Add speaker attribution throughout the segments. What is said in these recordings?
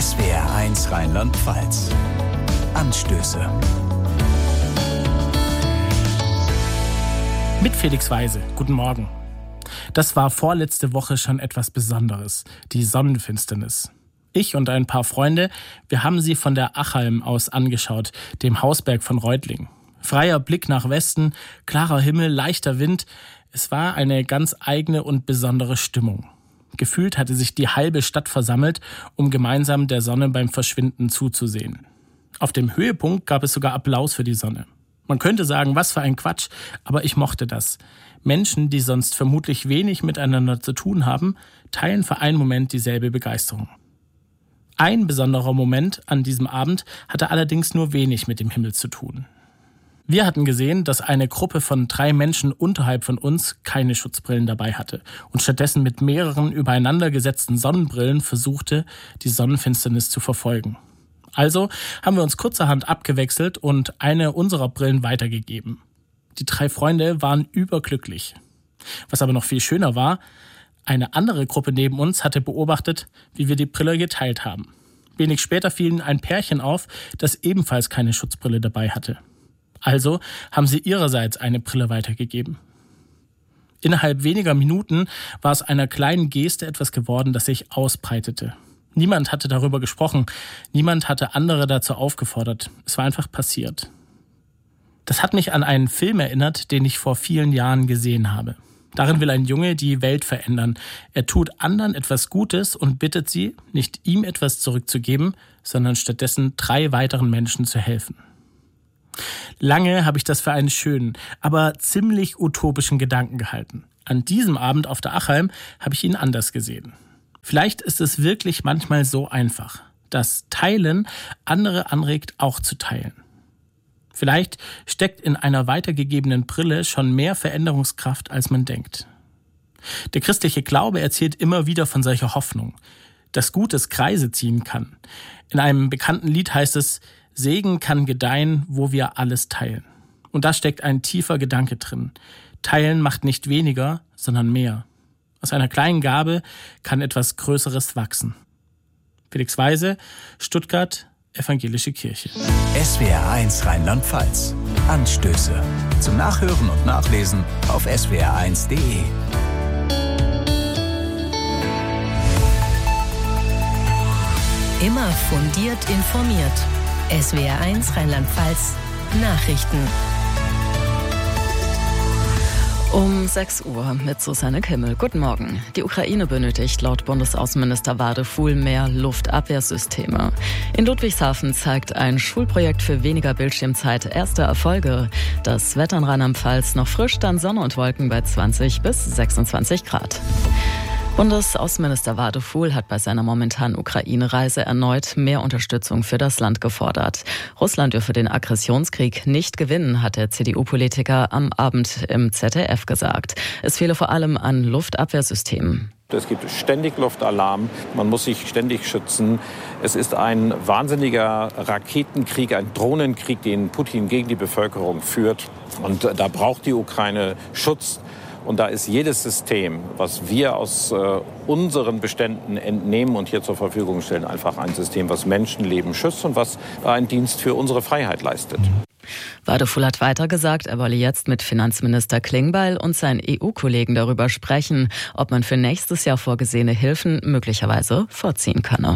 Speaker 1: SWR1 Rheinland-Pfalz. Anstöße.
Speaker 2: Mit Felix Weise. Guten Morgen. Das war vorletzte Woche schon etwas Besonderes, die Sonnenfinsternis. Ich und ein paar Freunde, wir haben sie von der Achalm aus angeschaut, dem Hausberg von Reutlingen. Freier Blick nach Westen, klarer Himmel, leichter Wind. Es war eine ganz eigene und besondere Stimmung. Gefühlt hatte sich die halbe Stadt versammelt, um gemeinsam der Sonne beim Verschwinden zuzusehen. Auf dem Höhepunkt gab es sogar Applaus für die Sonne. Man könnte sagen, was für ein Quatsch, aber ich mochte das. Menschen, die sonst vermutlich wenig miteinander zu tun haben, teilen für einen Moment dieselbe Begeisterung. Ein besonderer Moment an diesem Abend hatte allerdings nur wenig mit dem Himmel zu tun. Wir hatten gesehen, dass eine Gruppe von 3 Menschen unterhalb von uns keine Schutzbrillen dabei hatte und stattdessen mit mehreren übereinander gesetzten Sonnenbrillen versuchte, die Sonnenfinsternis zu verfolgen. Also haben wir uns kurzerhand abgewechselt und eine unserer Brillen weitergegeben. Die 3 Freunde waren überglücklich. Was aber noch viel schöner war, eine andere Gruppe neben uns hatte beobachtet, wie wir die Brille geteilt haben. Wenig später fiel ein Pärchen auf, das ebenfalls keine Schutzbrille dabei hatte. Also haben sie ihrerseits eine Brille weitergegeben. Innerhalb weniger Minuten war es einer kleinen Geste etwas geworden, das sich ausbreitete. Niemand hatte darüber gesprochen, niemand hatte andere dazu aufgefordert. Es war einfach passiert. Das hat mich an einen Film erinnert, den ich vor vielen Jahren gesehen habe. Darin will ein Junge die Welt verändern. Er tut anderen etwas Gutes und bittet sie, nicht ihm etwas zurückzugeben, sondern stattdessen 3 weiteren Menschen zu helfen. Lange habe ich das für einen schönen, aber ziemlich utopischen Gedanken gehalten. An diesem Abend auf der Achalm habe ich ihn anders gesehen. Vielleicht ist es wirklich manchmal so einfach, dass Teilen andere anregt, auch zu teilen. Vielleicht steckt in einer weitergegebenen Brille schon mehr Veränderungskraft, als man denkt. Der christliche Glaube erzählt immer wieder von solcher Hoffnung, dass Gutes Kreise ziehen kann. In einem bekannten Lied heißt es: Segen kann gedeihen, wo wir alles teilen. Und da steckt ein tiefer Gedanke drin. Teilen macht nicht weniger, sondern mehr. Aus einer kleinen Gabe kann etwas Größeres wachsen. Felix Weise, Stuttgart, Evangelische Kirche.
Speaker 1: SWR1 Rheinland-Pfalz. Anstöße. Zum Nachhören und Nachlesen auf swr1.de.
Speaker 3: Immer fundiert informiert. SWR1 Rheinland-Pfalz Nachrichten.
Speaker 4: Um 6 Uhr mit Susanne Kimmel. Guten Morgen. Die Ukraine benötigt laut Bundesaußenminister Wadefuhl mehr Luftabwehrsysteme. In Ludwigshafen zeigt ein Schulprojekt für weniger Bildschirmzeit erste Erfolge. Das Wetter in Rheinland-Pfalz noch frisch, dann Sonne und Wolken bei 20 bis 26 Grad. Bundesaußenminister Wadefuhl hat bei seiner momentanen Ukraine-Reise erneut mehr Unterstützung für das Land gefordert. Russland dürfe den Aggressionskrieg nicht gewinnen, hat der CDU-Politiker am Abend im ZDF gesagt. Es fehle vor allem an Luftabwehrsystemen.
Speaker 5: Es gibt ständig Luftalarm, man muss sich ständig schützen. Es ist ein wahnsinniger Raketenkrieg, ein Drohnenkrieg, den Putin gegen die Bevölkerung führt. Und da braucht die Ukraine Schutz. Und da ist jedes System, was wir aus unseren Beständen entnehmen und hier zur Verfügung stellen, einfach ein System, was Menschenleben schützt und was einen Dienst für unsere Freiheit leistet.
Speaker 4: Wadefuhl hat weiter gesagt, er wolle jetzt mit Finanzminister Klingbeil und seinen EU-Kollegen darüber sprechen, ob man für nächstes Jahr vorgesehene Hilfen möglicherweise vorziehen könne.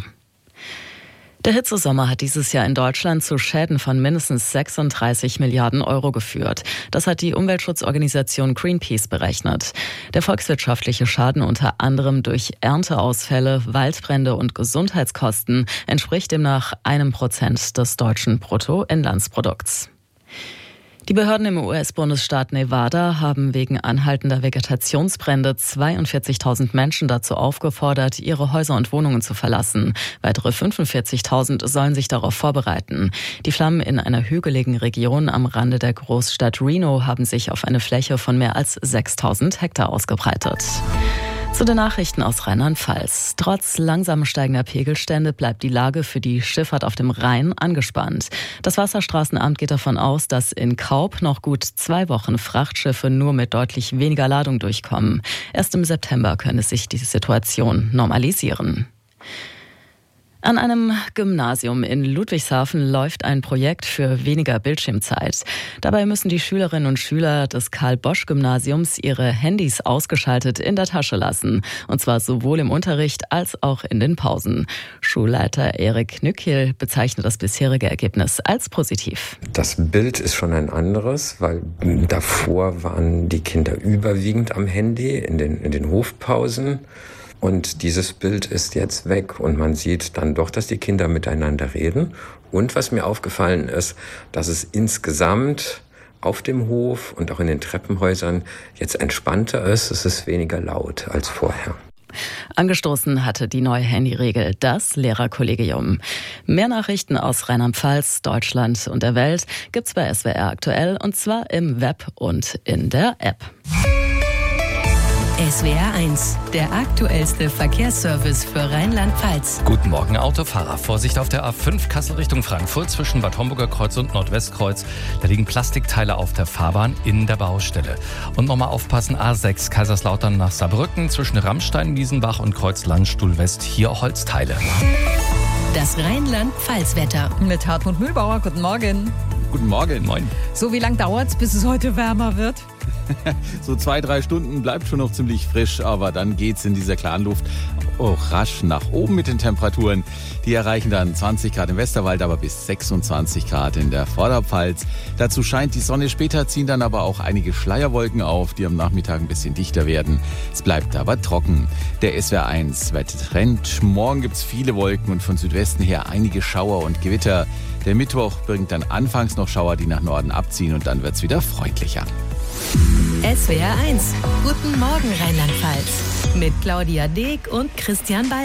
Speaker 4: Der Hitzesommer hat dieses Jahr in Deutschland zu Schäden von mindestens 36 Milliarden Euro geführt. Das hat die Umweltschutzorganisation Greenpeace berechnet. Der volkswirtschaftliche Schaden unter anderem durch Ernteausfälle, Waldbrände und Gesundheitskosten entspricht demnach 1% des deutschen Bruttoinlandsprodukts. Die Behörden im US-Bundesstaat Nevada haben wegen anhaltender Vegetationsbrände 42.000 Menschen dazu aufgefordert, ihre Häuser und Wohnungen zu verlassen. Weitere 45.000 sollen sich darauf vorbereiten. Die Flammen in einer hügeligen Region am Rande der Großstadt Reno haben sich auf eine Fläche von mehr als 6.000 Hektar ausgebreitet. Zu den Nachrichten aus Rheinland-Pfalz. Trotz langsam steigender Pegelstände bleibt die Lage für die Schifffahrt auf dem Rhein angespannt. Das Wasserstraßenamt geht davon aus, dass in Kaub noch gut 2 Wochen Frachtschiffe nur mit deutlich weniger Ladung durchkommen. Erst im September könne sich die Situation normalisieren. An einem Gymnasium in Ludwigshafen läuft ein Projekt für weniger Bildschirmzeit. Dabei müssen die Schülerinnen und Schüler des Karl-Bosch-Gymnasiums ihre Handys ausgeschaltet in der Tasche lassen. Und zwar sowohl im Unterricht als auch in den Pausen. Schulleiter Erik Nückil bezeichnet das bisherige Ergebnis als positiv.
Speaker 6: Das Bild ist schon ein anderes, weil davor waren die Kinder überwiegend am Handy in den Hofpausen. Und dieses Bild ist jetzt weg und man sieht dann doch, dass die Kinder miteinander reden. Und was mir aufgefallen ist, dass es insgesamt auf dem Hof und auch in den Treppenhäusern jetzt entspannter ist. Es ist weniger laut als vorher.
Speaker 4: Angestoßen hatte die neue Handyregel das Lehrerkollegium. Mehr Nachrichten aus Rheinland-Pfalz, Deutschland und der Welt gibt's bei SWR aktuell, und zwar im Web und in der App.
Speaker 3: SWR 1, der aktuellste Verkehrsservice für Rheinland-Pfalz.
Speaker 7: Guten Morgen, Autofahrer. Vorsicht auf der A5 Kassel Richtung Frankfurt zwischen Bad Homburger Kreuz und Nordwestkreuz. Da liegen Plastikteile auf der Fahrbahn in der Baustelle. Und nochmal aufpassen, A6 Kaiserslautern nach Saarbrücken zwischen Rammstein-Wiesenbach und Kreuz Landstuhl West. Hier Holzteile.
Speaker 3: Das Rheinland-Pfalz-Wetter.
Speaker 8: Mit Hartmut Mühlbauer, guten Morgen.
Speaker 9: Guten Morgen.
Speaker 7: Moin.
Speaker 8: So, wie lange dauert es, bis es heute wärmer wird?
Speaker 9: So 2-3 Stunden bleibt schon noch ziemlich frisch, aber dann geht's in dieser klaren Luft auch rasch nach oben mit den Temperaturen. Die erreichen dann 20 Grad im Westerwald, aber bis 26 Grad in der Vorderpfalz. Dazu scheint die Sonne, später ziehen dann aber auch einige Schleierwolken auf, die am Nachmittag ein bisschen dichter werden. Es bleibt aber trocken. Der SWR 1 Wettertrend. Morgen gibt's viele Wolken und von Südwesten her einige Schauer und Gewitter. Der Mittwoch bringt dann anfangs noch Schauer, die nach Norden abziehen, und dann wird's wieder freundlicher.
Speaker 3: SWR 1, guten Morgen Rheinland-Pfalz. Mit Claudia Deek und Christian Ball.